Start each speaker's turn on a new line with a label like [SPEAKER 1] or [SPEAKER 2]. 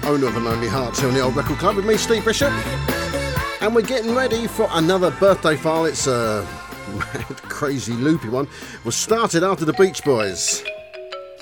[SPEAKER 1] owner of the Lonely Hearts here on the Old Record Club with me, Steve Bishop. And we're getting ready for another birthday file. It's a mad, crazy, loopy one. Was started after the Beach Boys.